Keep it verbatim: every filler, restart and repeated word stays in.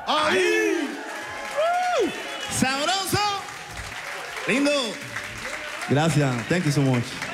¡Ahí! Uh, ¡Sabroso! Lindo. Gracias. Thank you so much.